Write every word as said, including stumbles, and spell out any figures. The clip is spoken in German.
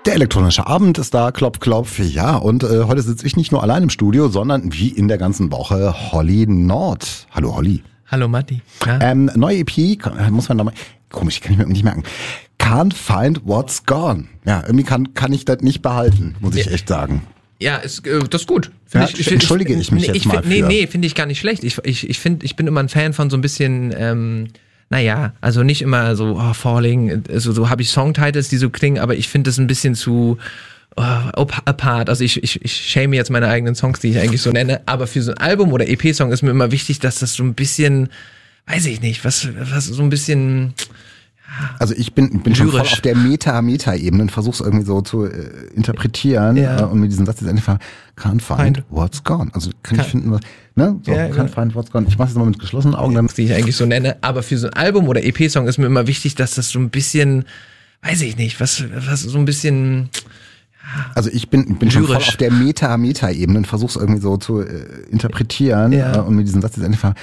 Der elektronische Abend ist da, klopf, klopf, ja. Und äh, heute sitze ich nicht nur allein im Studio, sondern wie in der ganzen Woche Holly Nord. Hallo Holly. Hallo Matti. Ja. Ähm, neue E P, muss man nochmal, komisch, kann ich mir nicht merken. Can't find what's gone. Ja, irgendwie kann, kann ich das nicht behalten, muss ich echt sagen. Ja, ist, äh, das ist gut. Ja, ich, ich, entschuldige ich, ich mich nee, jetzt ich, mal Nee, für. nee, finde ich gar nicht schlecht. Ich, ich, ich finde, ich bin immer ein Fan von so ein bisschen, ähm, naja, also nicht immer so oh, Falling, also so habe ich Songtitles, die so klingen, aber ich finde das ein bisschen zu oh, apart. Also ich, ich, ich shame jetzt meine eigenen Songs, die ich eigentlich so nenne, aber für so ein Album oder E P-Song ist mir immer wichtig, dass das so ein bisschen, weiß ich nicht, was, was so ein bisschen... Also ich bin, bin schon voll Lyrisch. auf der Meta-Meta-Ebene und versuch's irgendwie so zu äh, interpretieren Ja. äh, und mir diesen Satz jetzt endlich can't find what's gone. Also kann, Kann- ich finden, was, ne? So, Ja, can't ja. find what's gone. Ich mache es mal mit geschlossenen Augen. Dann die ich eigentlich so nenne, aber für so ein Album oder E P-Song ist mir immer wichtig, dass das so ein bisschen, weiß ich nicht, was, was so ein bisschen... Also ich bin, bin schon voll Lyrisch. auf der Meta-Meta-Ebene und versuch's irgendwie so zu äh, interpretieren Ja. äh, und mir diesen Satz jetzt endlich